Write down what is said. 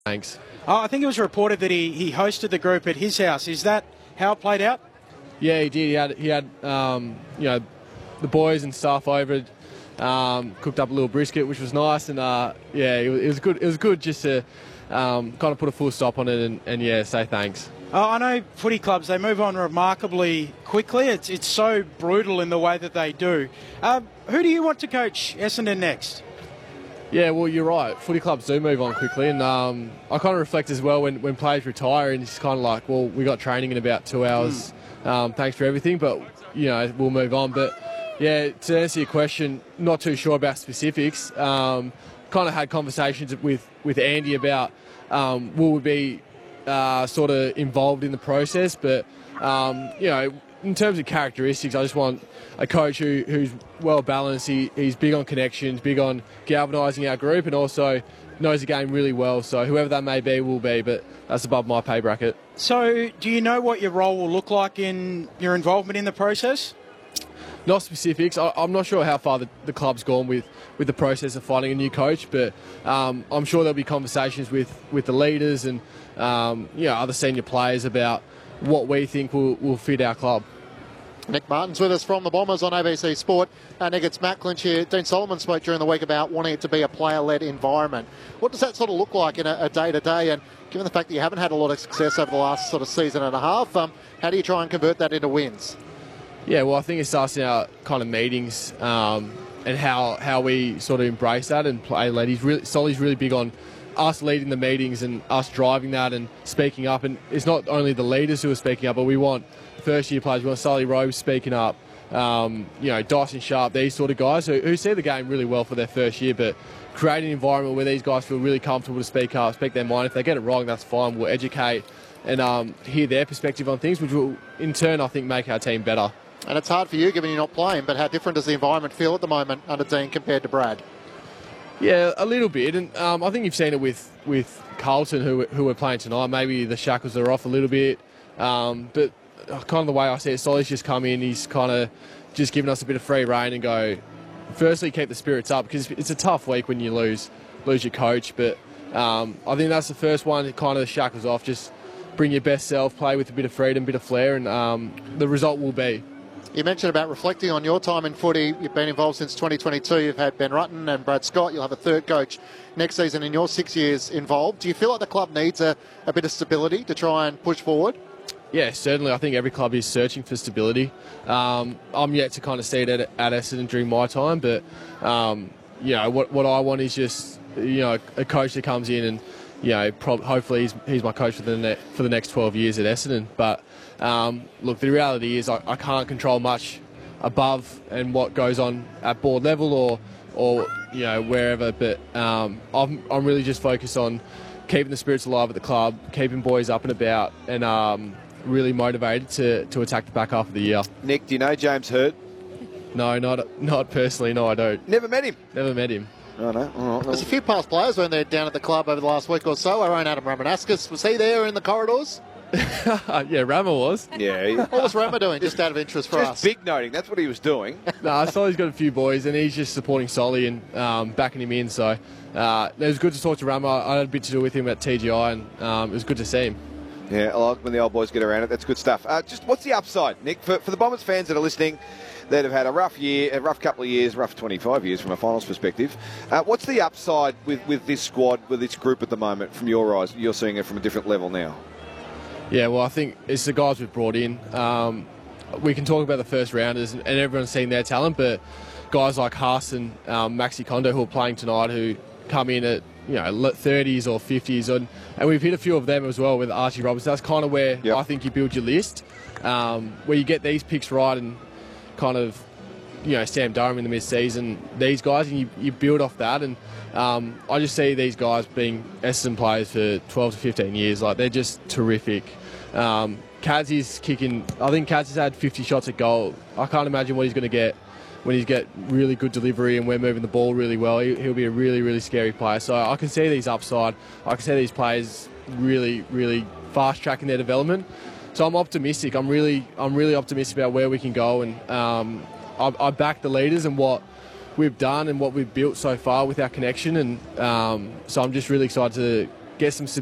Thanks. I think it was reported that he hosted the group at his house. Is that how it played out? Yeah, he did. He had you know, the boys and stuff over. Cooked up a little brisket, which was nice, and yeah, it was good. It was good just to kind of put a full stop on it and yeah, say thanks. I know footy clubs, they move on remarkably quickly. It's so brutal in the way that they do. Who do you want to coach Essendon next? Yeah, well, you're right. Footy clubs do move on quickly, and I kind of reflect as well when players retire, and it's kind of like, well, we got training in about 2 hours. Thanks for everything, but you know, we'll move on. But yeah, to answer your question, not too sure about specifics. Kind of had conversations with Andy about will we be sort of involved in the process, but you know, in terms of characteristics, I just want a coach who's well balanced. He's big on connections, big on galvanising our group, and also knows the game really well. So whoever that may be will be, but that's above my pay bracket. So do you know what your role will look like in your involvement in the process? Not specifics. I'm not sure how far the club's gone with the process of finding a new coach, but I'm sure there'll be conversations with the leaders and you know, other senior players about what we think will fit our club. Nick Martin's with us from the Bombers on ABC Sport. Nick, it's Matt Clinch here. Dean Solomon spoke during the week about wanting it to be a player-led environment. What does that sort of look like in a day-to-day? And given the fact that you haven't had a lot of success over the last sort of season and a half, how do you try and convert that into wins? Yeah, well, I think it starts in our kind of meetings and how we sort of embrace that and play led. Solly's really big on us leading the meetings and us driving that and speaking up. And it's not only the leaders who are speaking up, but we want first-year players. We want Sully Rose speaking up, you know, Dyson Sharp, these sort of guys who see the game really well for their first year, but create an environment where these guys feel really comfortable to speak up, speak their mind. If they get it wrong, that's fine. We'll educate and hear their perspective on things, which will, in turn, I think, make our team better. And it's hard for you, given you're not playing, but how different does the environment feel at the moment under Dean compared to Brad? Yeah, a little bit, and I think you've seen it with Carlton, who are playing tonight. Maybe the shackles are off a little bit, but kind of the way I see it, Solly's just come in, he's kind of just given us a bit of free rein and go, firstly, keep the spirits up, because it's a tough week when you lose your coach, but I think that's the first one, kind of the shackles off, just bring your best self, play with a bit of freedom, a bit of flair, and the result will be. You mentioned about reflecting on your time in footy. You've been involved since 2022. You've had Ben Rutten and Brad Scott. You'll have a third coach next season in your 6 years involved. Do you feel like the club needs a bit of stability to try and push forward? Yeah, certainly. I think every club is searching for stability. I'm yet to kind of see it at Essendon during my time, but you know, what I want is just, you know, a coach that comes in and, you know, hopefully he's my coach for the next 12 years at Essendon. But look, the reality is I can't control much above and what goes on at board level or you know, wherever. But I'm really just focused on keeping the spirits alive at the club, keeping boys up and about, and really motivated to attack the back half of the year. Nick, do you know James Hird? No, not personally. No, I don't. Never met him? Never met him. Oh, no. All right. There's a few past players when they're down at the club over the last week or so. Our own Adam Ramanauskas, was he there in the corridors? Yeah, Rama was. Yeah. What was Rama doing, just out of interest for us? Just big noting, that's what he was doing. No, Solly's got a few boys and he's just supporting Solly and backing him in. So it was good to talk to Rama. I had a bit to do with him at TGI and it was good to see him. Yeah, I like when the old boys get around it. That's good stuff. Just what's the upside, Nick, for the Bombers fans that are listening that have had a rough year, a rough couple of years, rough 25 years from a finals perspective? What's the upside with this squad, with this group at the moment from your eyes? You're seeing it from a different level now. Yeah, well, I think it's the guys we've brought in. We can talk about the first rounders and everyone's seen their talent, but guys like Haas and Maxi Kondo who are playing tonight who come in at 30s or 50s, and we've hit a few of them as well with Archie Robertson. That's kind of where I think you build your list, where you get these picks right and kind of, Sam Durham in the mid-season, these guys, and you build off that. And I just see these guys being Essendon players for 12 to 15 years. Like, they're just terrific. Kaz kicking, I think Kaz has had 50 shots at goal. I can't imagine what he's going to get when he's get really good delivery and we're moving the ball really well. He'll be a really, really scary player. So I can see these upside. I can see these players really, really fast-tracking their development. So I'm optimistic. I'm really optimistic about where we can go. And I back the leaders and what we've done and what we've built so far with our connection. And so I'm just really excited to get some